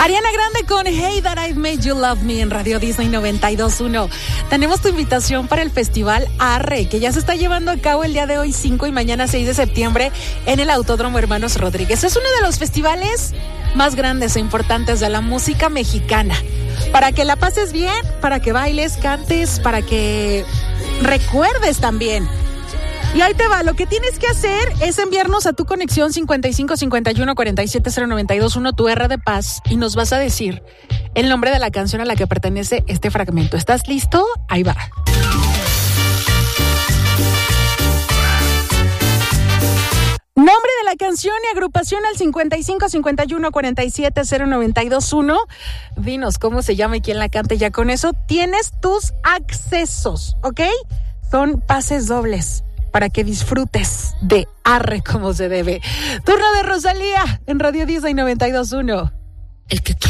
Ariana Grande con Hey That I've Made You Love Me en Radio Disney 92.1. Tenemos tu invitación para el Festival Arre, que ya se está llevando a cabo el día de hoy 5 y mañana 6 de septiembre en el Autódromo Hermanos Rodríguez. Es uno de los festivales más grandes e importantes de la música mexicana. Para que la pases bien, para que bailes, cantes, para que recuerdes también. Y ahí te va, lo que tienes que hacer es enviarnos a tu conexión 55 51 47 0921 tu R de paz y nos vas a decir el nombre de la canción a la que pertenece este fragmento. ¿Estás listo? Ahí va. Nombre de la canción y agrupación al 55 51 47 0921. Dinos cómo se llama y quién la canta. Ya con eso tienes tus accesos, ¿ok? Son pases dobles para que disfrutes de Arre como se debe. Turno de Rosalía en Radio Disney 92.1. El que